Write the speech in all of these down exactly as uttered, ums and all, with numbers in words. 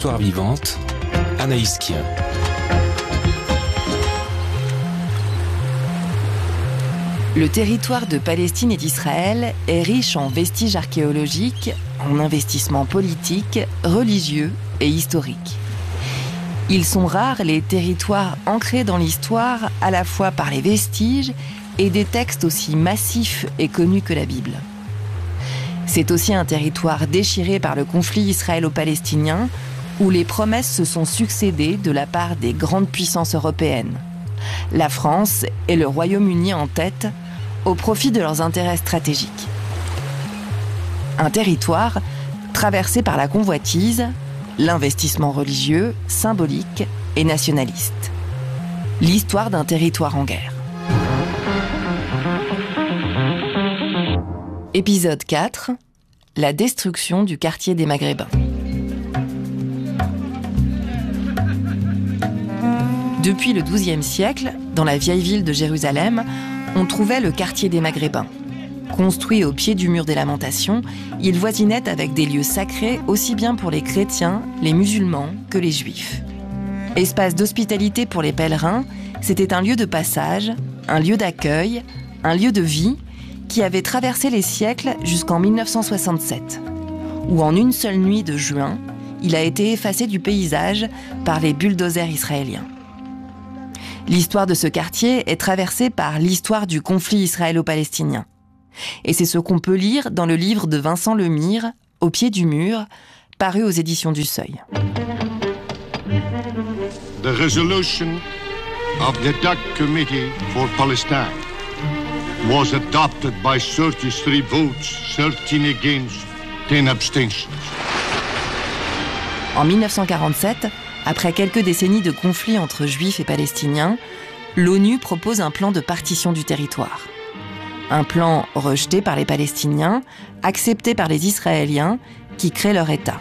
Histoire vivante, Anaïs Kien. Le territoire de Palestine et d'Israël est riche en vestiges archéologiques, en investissements politiques, religieux et historiques. Ils sont rares les territoires ancrés dans l'histoire à la fois par les vestiges et des textes aussi massifs et connus que la Bible. C'est aussi un territoire déchiré par le conflit israélo-palestinien où les promesses se sont succédées de la part des grandes puissances européennes. La France et le Royaume-Uni en tête, au profit de leurs intérêts stratégiques. Un territoire traversé par la convoitise, l'investissement religieux, symbolique et nationaliste. L'histoire d'un territoire en guerre. Épisode quatre. La destruction du quartier des Maghrébins. Depuis le douzième siècle, dans la vieille ville de Jérusalem, on trouvait le quartier des Maghrébins. Construit au pied du mur des Lamentations, il voisinait avec des lieux sacrés aussi bien pour les chrétiens, les musulmans que les juifs. Espace d'hospitalité pour les pèlerins, c'était un lieu de passage, un lieu d'accueil, un lieu de vie qui avait traversé les siècles jusqu'en mille neuf cent soixante-sept, où en une seule nuit de juin, il a été effacé du paysage par les bulldozers israéliens. L'histoire de ce quartier est traversée par l'histoire du conflit israélo-palestinien. Et c'est ce qu'on peut lire dans le livre de Vincent Lemire, Au pied du mur, paru aux éditions du Seuil. The resolution of the D A C Committee for Palestine was adopted by thirty-three votes, thirteen against, ten abstentions. En mille neuf cent quarante-sept, après quelques décennies de conflits entre Juifs et Palestiniens, l'ONU propose un plan de partition du territoire. Un plan rejeté par les Palestiniens, accepté par les Israéliens, qui créent leur État.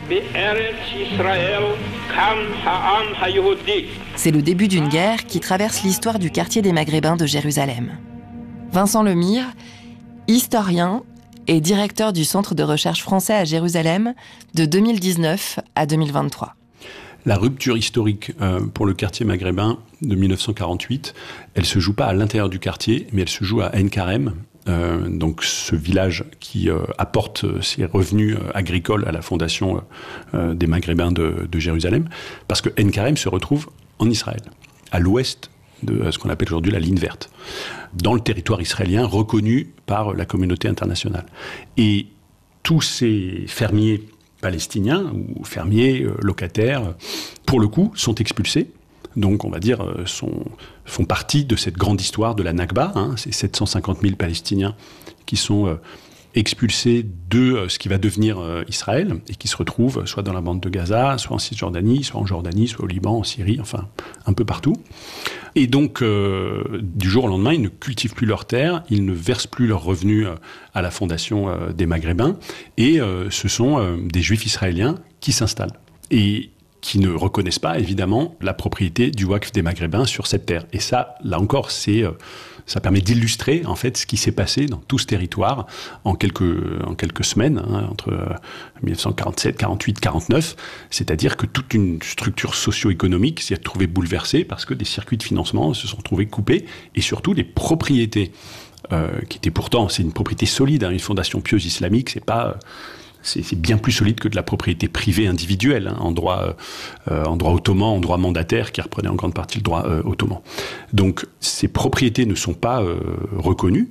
C'est le début d'une guerre qui traverse l'histoire du quartier des Maghrébins de Jérusalem. Vincent Lemire, historien et directeur du Centre de recherche français à Jérusalem de deux mille dix-neuf à deux mille vingt-trois. La rupture historique euh, pour le quartier maghrébin de mille neuf cent quarante-huit, elle se joue pas à l'intérieur du quartier, mais elle se joue à Ein Karem, euh, donc ce village qui euh, apporte ses revenus euh, agricoles à la fondation euh, des Maghrébins de, de Jérusalem, parce que Ein Karem se retrouve en Israël, à l'ouest de euh, ce qu'on appelle aujourd'hui la ligne verte, dans le territoire israélien reconnu par la communauté internationale. Et tous ces fermiers palestiniens ou fermiers, euh, locataires, euh, pour le coup, sont expulsés. Donc, on va dire, euh, sont, font partie de cette grande histoire de la Nakba. Hein, c'est sept cent cinquante mille Palestiniens qui sont euh, expulsés de euh, ce qui va devenir euh, Israël et qui se retrouvent soit dans la bande de Gaza, soit en Cisjordanie, soit en Jordanie, soit au Liban, en Syrie, enfin, un peu partout. Et donc, euh, du jour au lendemain, ils ne cultivent plus leurs terres, ils ne versent plus leurs revenus euh, à la fondation euh, des Maghrébins, et euh, ce sont euh, des Juifs israéliens qui s'installent, et qui ne reconnaissent pas, évidemment, la propriété du Waqf des Maghrébins sur cette terre. Et ça, là encore, c'est... Euh, ça permet d'illustrer, en fait, ce qui s'est passé dans tout ce territoire en quelques, en quelques semaines, hein, entre euh, mille neuf cent quarante-sept, quarante-huit, quarante-neuf. C'est-à-dire que toute une structure socio-économique s'est retrouvée bouleversée parce que des circuits de financement se sont trouvés coupés et surtout les propriétés, euh, qui étaient pourtant, c'est une propriété solide, hein, une fondation pieuse islamique, c'est pas... Euh, C'est, c'est bien plus solide que de la propriété privée individuelle, hein, en, droit, euh, en droit ottoman, en droit mandataire, qui reprenait en grande partie le droit euh, ottoman. Donc, ces propriétés ne sont pas euh, reconnues,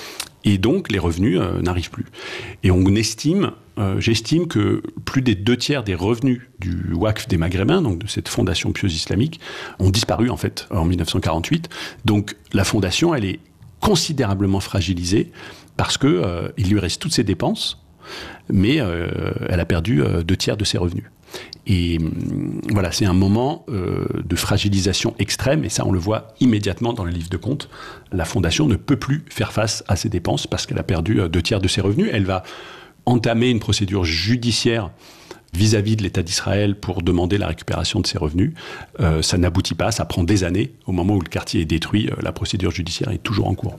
et donc les revenus euh, n'arrivent plus. Et on estime, euh, j'estime que plus des deux tiers des revenus du Waqf des Maghrébins, donc de cette fondation pieuse islamique, ont disparu en fait en mille neuf cent quarante-huit. Donc, la fondation, elle est considérablement fragilisée parce que euh, il lui reste toutes ses dépenses, mais euh, elle a perdu euh, deux tiers de ses revenus. Et euh, voilà, c'est un moment euh, de fragilisation extrême, et ça on le voit immédiatement dans le livre de comptes. La fondation ne peut plus faire face à ses dépenses parce qu'elle a perdu euh, deux tiers de ses revenus. Elle va entamer une procédure judiciaire vis-à-vis de l'État d'Israël pour demander la récupération de ses revenus. Euh, ça n'aboutit pas, ça prend des années. Au moment où le quartier est détruit, euh, la procédure judiciaire est toujours en cours.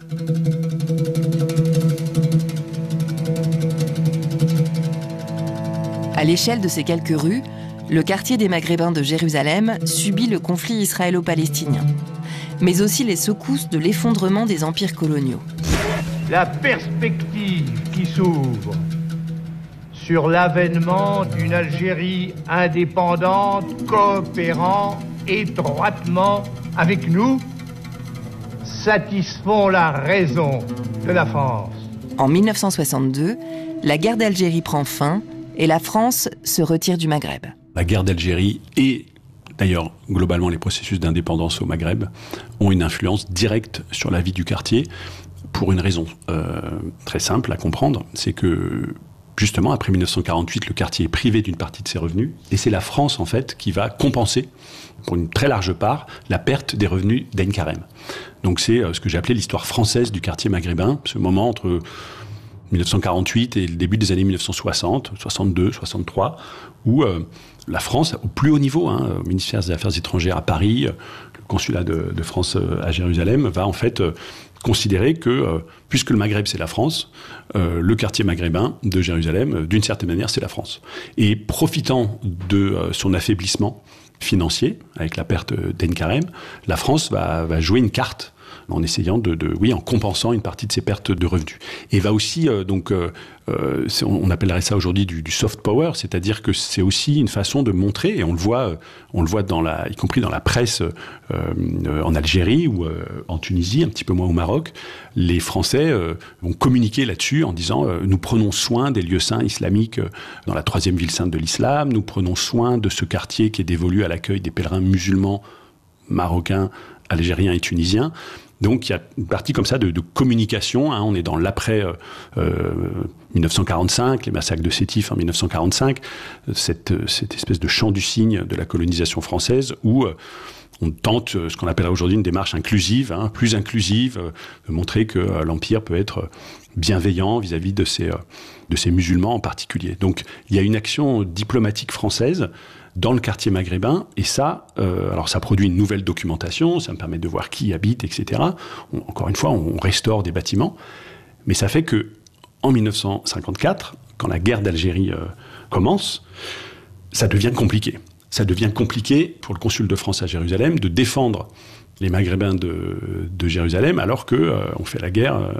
À l'échelle de ces quelques rues, le quartier des Maghrébins de Jérusalem subit le conflit israélo-palestinien, mais aussi les secousses de l'effondrement des empires coloniaux. La perspective qui s'ouvre sur l'avènement d'une Algérie indépendante, coopérant étroitement avec nous, satisfont la raison de la France. En mille neuf cent soixante-deux, la guerre d'Algérie prend fin et la France se retire du Maghreb. La guerre d'Algérie et d'ailleurs globalement les processus d'indépendance au Maghreb ont une influence directe sur la vie du quartier pour une raison euh, très simple à comprendre, c'est que justement après mille neuf cent quarante-huit, le quartier est privé d'une partie de ses revenus et c'est la France en fait qui va compenser pour une très large part la perte des revenus d'Ain Karem. Donc c'est euh, ce que j'ai appelé l'histoire française du quartier maghrébin, ce moment entre mille neuf cent quarante-huit et le début des années mille neuf cent soixante, soixante-deux, soixante-trois, où euh, la France, au plus haut niveau, hein, au ministère des Affaires étrangères à Paris, le consulat de, de France à Jérusalem, va en fait euh, considérer que, euh, puisque le Maghreb c'est la France, euh, le quartier maghrébin de Jérusalem, euh, d'une certaine manière, c'est la France. Et profitant de euh, son affaiblissement financier, avec la perte d'Ain Karem, la France va, va jouer une carte en essayant de, de, oui, en compensant une partie de ses pertes de revenus. Et va aussi, euh, donc, euh, euh, on appellerait ça aujourd'hui du, du soft power, c'est-à-dire que c'est aussi une façon de montrer, et on le voit, on le voit dans la, y compris dans la presse euh, en Algérie ou euh, en Tunisie, un petit peu moins au Maroc, les Français euh, vont communiquer là-dessus en disant euh, nous prenons soin des lieux saints islamiques euh, dans la troisième ville sainte de l'islam, nous prenons soin de ce quartier qui est dévolu à l'accueil des pèlerins musulmans, marocains, algériens et tunisiens. Donc il y a une partie comme ça de, de communication, hein, on est dans l'après euh, euh, mille neuf cent quarante-cinq, les massacres de Sétif en mille neuf cent quarante-cinq, cette, cette espèce de chant du cygne de la colonisation française où euh, on tente euh, ce qu'on appelle aujourd'hui une démarche inclusive, hein, plus inclusive, euh, de montrer que euh, l'Empire peut être bienveillant vis-à-vis de ces, euh, de ces musulmans en particulier. Donc il y a une action diplomatique française dans le quartier maghrébin, et ça, euh, alors ça produit une nouvelle documentation, ça me permet de voir qui y habite, et cetera. On, encore une fois, on restaure des bâtiments, mais ça fait que en mille neuf cent cinquante-quatre, quand la guerre d'Algérie euh, commence, ça devient compliqué. Ça devient compliqué pour le consul de France à Jérusalem de défendre les Maghrébins de, de Jérusalem, alors qu'on euh, fait la guerre euh,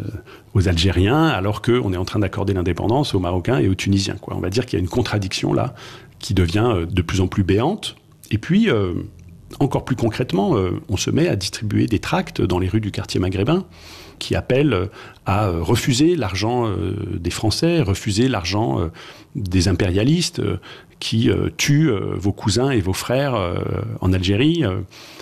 aux Algériens, alors qu'on est en train d'accorder l'indépendance aux Marocains et aux Tunisiens, quoi. On va dire qu'il y a une contradiction là, qui devient de plus en plus béante. Et puis, euh, encore plus concrètement, euh, on se met à distribuer des tracts dans les rues du quartier maghrébin qui appellent à refuser l'argent euh, des Français, refuser l'argent euh, des impérialistes euh, qui euh, tuent euh, vos cousins et vos frères euh, en Algérie. Euh,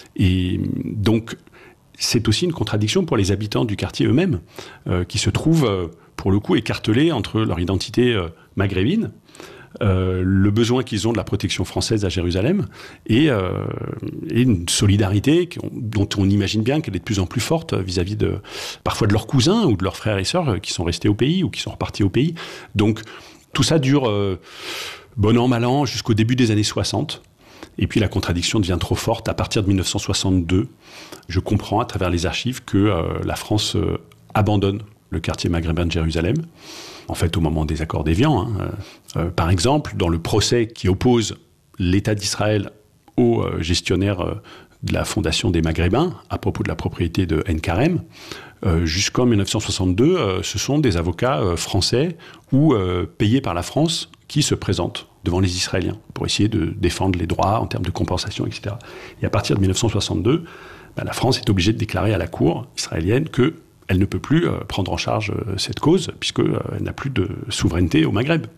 et donc, c'est aussi une contradiction pour les habitants du quartier eux-mêmes, euh, qui se trouvent, euh, pour le coup, écartelés entre leur identité euh, maghrébine, Euh, le besoin qu'ils ont de la protection française à Jérusalem et, euh, et une solidarité dont on imagine bien qu'elle est de plus en plus forte vis-à-vis de, parfois de leurs cousins ou de leurs frères et sœurs qui sont restés au pays ou qui sont repartis au pays. Donc tout ça dure euh, bon an, mal an jusqu'au début des années soixante. Et puis la contradiction devient trop forte à partir de mille neuf cent soixante-deux. Je comprends à travers les archives que euh, la France euh, abandonne le quartier maghrébin de Jérusalem. En fait, au moment des accords d'Évian, hein, euh, euh, par exemple, dans le procès qui oppose l'État d'Israël aux euh, gestionnaires euh, de la Fondation des Maghrébins à propos de la propriété de Ain Karem, euh, jusqu'en mille neuf cent soixante-deux, euh, ce sont des avocats euh, français ou euh, payés par la France qui se présentent devant les Israéliens pour essayer de défendre les droits en termes de compensation, et cetera. Et à partir de mille neuf cent soixante-deux, ben, la France est obligée de déclarer à la Cour israélienne que elle ne peut plus euh, prendre en charge euh, cette cause, puisqu'elle euh, n'a plus de souveraineté au Maghreb.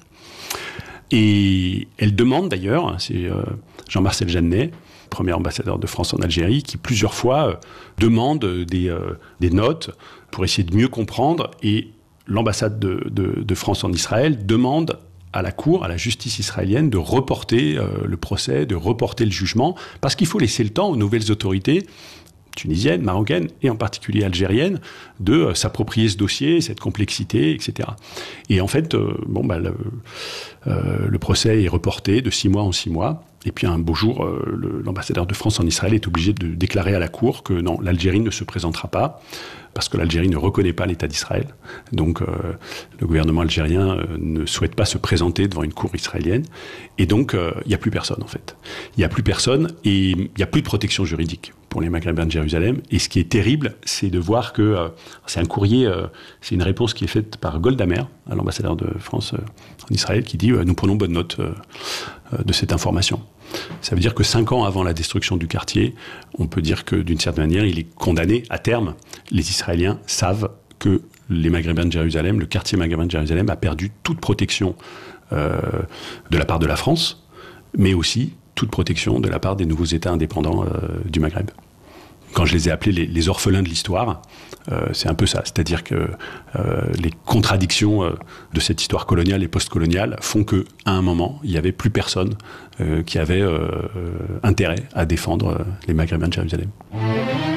Et elle demande d'ailleurs, c'est euh, Jean-Marcel Jeannet, premier ambassadeur de France en Algérie, qui plusieurs fois euh, demande des, euh, des notes pour essayer de mieux comprendre, et l'ambassade de, de, de France en Israël demande à la Cour, à la justice israélienne, de reporter euh, le procès, de reporter le jugement, parce qu'il faut laisser le temps aux nouvelles autorités tunisienne, marocaine et en particulier algérienne, de euh, s'approprier ce dossier, cette complexité, et cetera. Et en fait, euh, bon, bah, le, euh, le procès est reporté de six mois en six mois. Et puis un beau jour, euh, le, l'ambassadeur de France en Israël est obligé de déclarer à la Cour que non, l'Algérie ne se présentera pas, parce que l'Algérie ne reconnaît pas l'État d'Israël. Donc euh, le gouvernement algérien euh, ne souhaite pas se présenter devant une cour israélienne. Et donc il euh, n'y a plus personne en fait. Il n'y a plus personne et il n'y a plus de protection juridique pour les Maghrébins de Jérusalem. Et ce qui est terrible, c'est de voir que euh, c'est un courrier, euh, c'est une réponse qui est faite par Golda Meir, l'ambassadeur de France euh, en Israël, qui dit euh, « Nous prenons bonne note euh, euh, de cette information ». Ça veut dire que cinq ans avant la destruction du quartier, on peut dire que d'une certaine manière, il est condamné à terme. Les Israéliens savent que les Maghrébins de Jérusalem, le quartier maghrébin de Jérusalem a perdu toute protection euh, de la part de la France, mais aussi toute protection de la part des nouveaux États indépendants euh, du Maghreb. Quand je les ai appelés les, les orphelins de l'histoire, euh, c'est un peu ça. C'est-à-dire que euh, les contradictions euh, de cette histoire coloniale et post-coloniale font qu'à un moment, il n'y avait plus personne euh, qui avait euh, intérêt à défendre euh, les Maghrébins de Jérusalem.